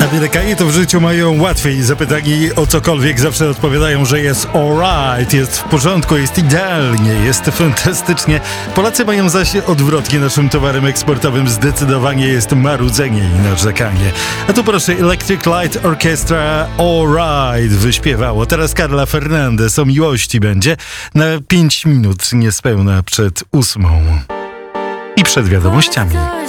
Amerykanie to w życiu mają łatwiej. Zapytani o cokolwiek zawsze odpowiadają, że jest alright, jest w porządku, jest idealnie, jest fantastycznie. Polacy mają zaś odwrotnie. Naszym towarem eksportowym zdecydowanie jest marudzenie i narzekanie. A tu proszę, Electric Light Orchestra Alright wyśpiewało. Teraz Carla Fernandez o miłości będzie na 5 minut niespełna przed 8. I przed wiadomościami.